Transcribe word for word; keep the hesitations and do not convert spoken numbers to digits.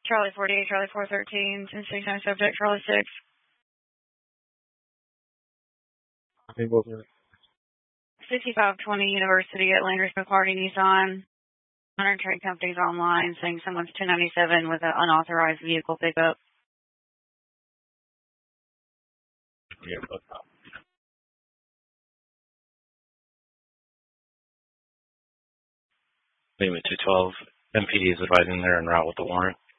Charlie forty-eight, Charlie four thirteen, ten sixty-nine subject, Charlie six. Okay, what was it? fifty-five twenty University at Landers McCarty, Nissan. Hunter Trade Company's online saying someone's two ninety-seven with an unauthorized vehicle pickup. Yeah, but, uh, Lima two twelve, M P D is advising they're en route with the warrant.